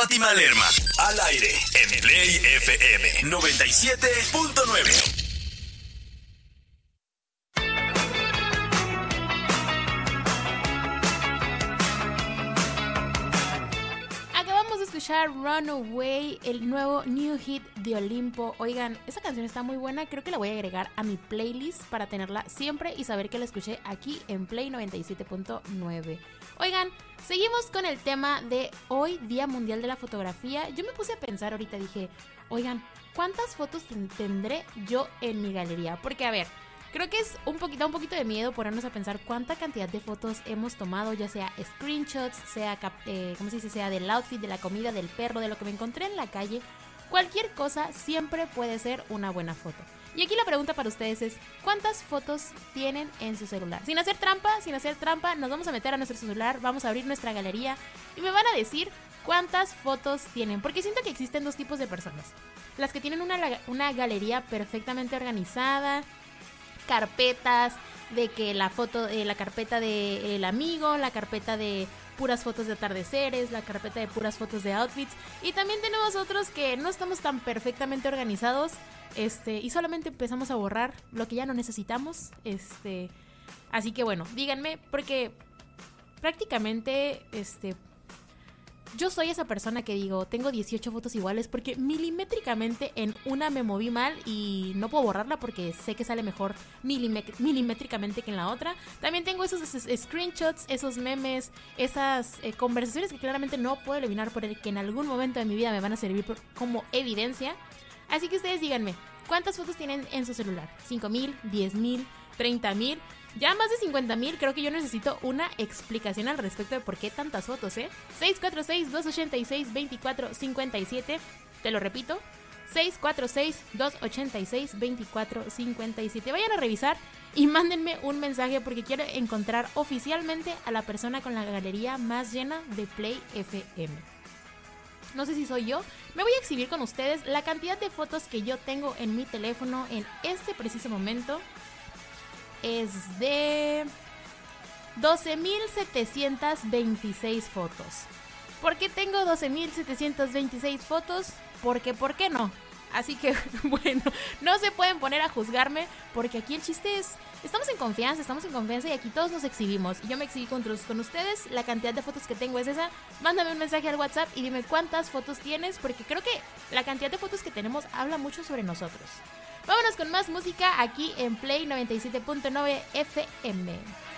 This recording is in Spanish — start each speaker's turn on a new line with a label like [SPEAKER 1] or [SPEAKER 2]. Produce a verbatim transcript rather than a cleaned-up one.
[SPEAKER 1] Fátima Lerma. Al aire en Play F M noventa y siete punto nueve.
[SPEAKER 2] Acabamos de escuchar Runaway, el nuevo new hit de Olimpo. Oigan, esa canción está muy buena, creo que la voy a agregar a mi playlist para tenerla siempre y saber que la escuché aquí en Play noventa y siete punto nueve. Oigan, seguimos con el tema de hoy, Día Mundial de la Fotografía. Yo me puse a pensar ahorita, dije, oigan, ¿cuántas fotos ten- tendré yo en mi galería? Porque a ver, creo que es un poquito, un poquito de miedo ponernos a pensar cuánta cantidad de fotos hemos tomado, ya sea screenshots, sea, cap- eh, ¿cómo se dice? Sea del outfit, de la comida, del perro, de lo que me encontré en la calle. Cualquier cosa siempre puede ser una buena foto. Y aquí la pregunta para ustedes es, ¿cuántas fotos tienen en su celular? Sin hacer trampa, sin hacer trampa, nos vamos a meter a nuestro celular, vamos a abrir nuestra galería y me van a decir cuántas fotos tienen. Porque siento que existen dos tipos de personas. Las que tienen una, una galería perfectamente organizada, carpetas, de que la foto, eh, la carpeta de el amigo, la carpeta de puras fotos de atardeceres, la carpeta de puras fotos de outfits, y también tenemos otros que no estamos tan perfectamente organizados, este, y solamente empezamos a borrar lo que ya no necesitamos, este, así que bueno, díganme, porque prácticamente, este, yo soy esa persona que digo, tengo dieciocho fotos iguales porque milimétricamente en una me moví mal y no puedo borrarla porque sé que sale mejor milime- milimétricamente que en la otra. También tengo esos, esos screenshots, esos memes, esas eh, conversaciones que claramente no puedo eliminar porque en algún momento de mi vida me van a servir por, como evidencia. Así que ustedes díganme, ¿cuántas fotos tienen en su celular? ¿cinco mil? ¿diez mil? ¿treinta mil? Ya más de cincuenta mil, creo que yo necesito una explicación al respecto de por qué tantas fotos, ¿eh? seis cuatro seis, dos ocho seis, dos cuatro cinco siete. Te lo repito. seis cuatro seis, dos ocho seis, dos cuatro cinco siete. Vayan a revisar y mándenme un mensaje porque quiero encontrar oficialmente a la persona con la galería más llena de Play F M. No sé si soy yo. Me voy a exhibir con ustedes la cantidad de fotos que yo tengo en mi teléfono en este preciso momento. Es de doce mil setecientos veintiséis fotos. ¿Por qué tengo doce mil setecientos veintiséis fotos? Porque, ¿por qué no? Así que, bueno, no se pueden poner a juzgarme porque aquí el chiste es, estamos en confianza, estamos en confianza y aquí todos nos exhibimos. Y yo me exhibí con, con ustedes, la cantidad de fotos que tengo es esa. Mándame un mensaje al WhatsApp y dime cuántas fotos tienes porque creo que la cantidad de fotos que tenemos habla mucho sobre nosotros. Vámonos con más música aquí en Play noventa y siete punto nueve F M.